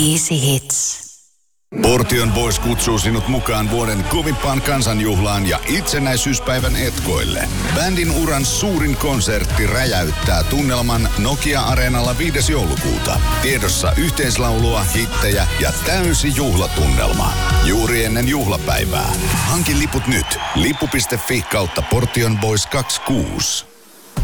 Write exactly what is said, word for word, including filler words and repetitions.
Easy Hits. Portion Boys kutsuu sinut mukaan vuoden kovimpaan kansanjuhlaan ja itsenäisyyspäivän etkoille. Bändin uran suurin konsertti räjäyttää tunnelman Nokia-areenalla viides joulukuuta. Tiedossa yhteislaulua, hittejä ja täysi juhlatunnelma. Juuri ennen juhlapäivää. Hanki liput nyt. Lippu piste fi kautta Portion Boys kaksikymmentäkuusi.